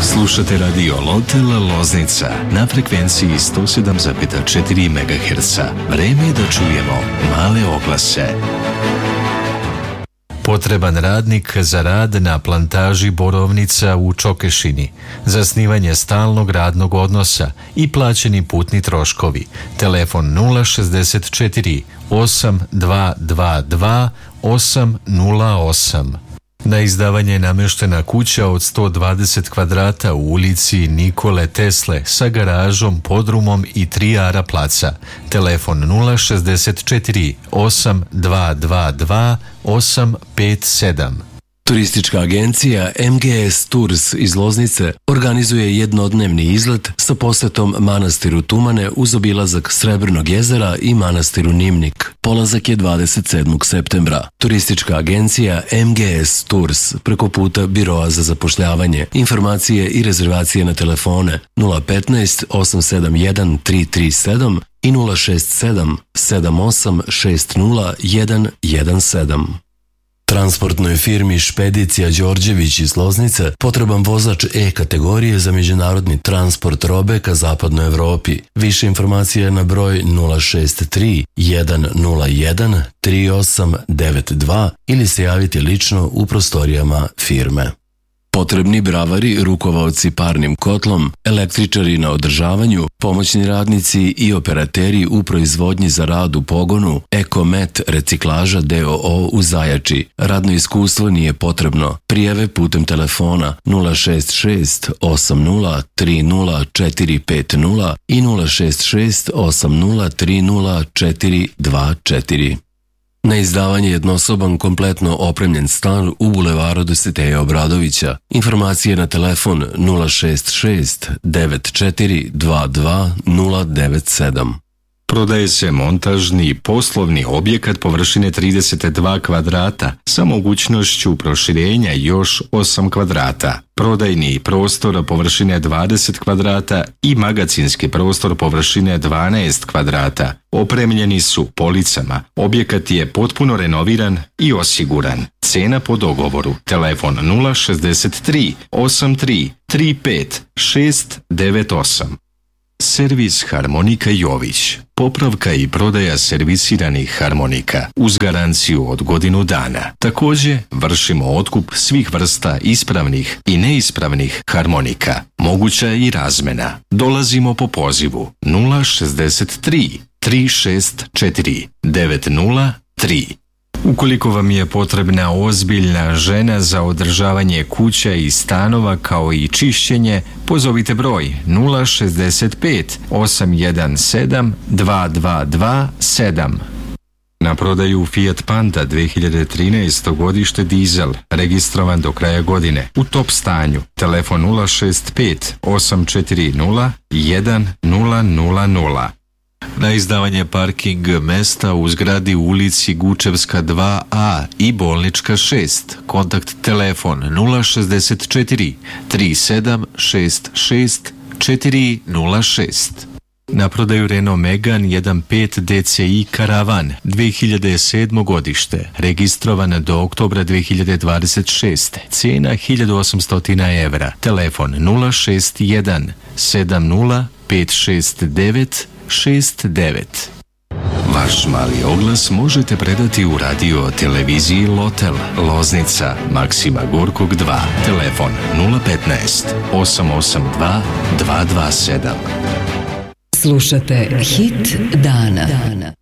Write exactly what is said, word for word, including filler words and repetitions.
Slušate radio Lotel Loznica na frekvenciji sto sedam zarez četiri megaherca. Vreme je da čujemo male oglase. Potreban radnik za rad na plantaži borovnica u Čokešini, zasnivanje stalnog radnog odnosa i plaćeni putni troškovi. Telefon nula šezdeset četiri osam dva dva dva osam nula osam. Na izdavanje je nameštena kuća od sto dvadeset kvadrata u ulici Nikole Tesle sa garažom, podrumom i tri ara placa. Telefon nula šezdeset četiri osam dva dva dva osam pet sedam. Turistička agencija M G S Tours iz Loznice organizuje jednodnevni izlet sa posetom manastiru Tumane uz obilazak Srebrnog jezera i manastiru Nimnik. Polazak je dvadeset sedmog septembra. Turistička agencija M G S Tours preko puta Biroa za zapošljavanje. Informacije i rezervacije na telefone nula petnaest osam sedam jedan tri tri sedam i nula šest sedam sedam osam šest nula jedan jedan sedam. Transportnoj firmi Špedicija Đorđević iz Loznice potreban vozač E kategorije za međunarodni transport robe ka zapadnoj Evropi. Više informacije na broj nula šest tri jedan nula jedan tri osam devet dva ili se javiti lično u prostorijama firme. Potrebni bravari, rukovaoci parnim kotlom, električari na održavanju, pomoćni radnici i operateri u proizvodnji za rad u pogonu, Ekomet reciklaža D O O u Zajači. Radno iskustvo nije potrebno. Prijave putem telefona nula šest šest osam nula tri nula četiri pet nula i nula šest šest osam nula tri nula četiri dva četiri. Na izdavanje jednosoban kompletno opremljen stan u bulevaru Dositeja Obradovića. Informacije na telefon nula šest šest devet četiri dva dva nula devet sedam. Prodaje se montažni poslovni objekat površine trideset dva kvadrata sa mogućnošću proširenja još osam kvadrata. Prodajni prostor površine dvadeset kvadrata i magacinski prostor površine dvanaest kvadrata. Opremljeni su policama. Objekat je potpuno renoviran i osiguran. Cena po dogovoru. Telefon nula šezdeset tri osam tri tri pet šest devet osam. Servis Harmonika Jović. Popravka i prodaja servisiranih harmonika uz garanciju od godinu dana. Također vršimo otkup svih vrsta ispravnih i neispravnih harmonika. Moguća je i razmena. Dolazimo po pozivu nula šezdeset tri tri šest četiri devet nula tri. Ukoliko vam je potrebna ozbiljna žena za održavanje kuća i stanova kao i čišćenje, pozovite broj nula šezdeset pet osam jedan sedam dva dva dva sedam. Na prodaju Fiat Panda dve hiljade trinaesto godište dizel, registrovan do kraja godine, u top stanju. Telefon nula šest pet osam četiri nula jedan nula nula nula. Na izdavanje parking mesta u zgradi u ulici Gučevska dva A i Bolnička šest. Kontakt telefon nula šezdeset četiri tri sedam šest šest četiri nula šest. Na prodaju Renault Megane jedan pet D C I Karavan dve hiljade sedmo godište, registrovan do oktobra dve hiljade dvadeset šeste. Cijena hiljadu osamsto evra. Telefon nula šest jedan sedam nula pet šest devet šest devet. Vaš mali oglas možete predati u radio televiziji Lotel Loznica Maksima Gorkog dva. Telefon nula petnaest osam osam dva dva dva sedam. Slušate Hit dana.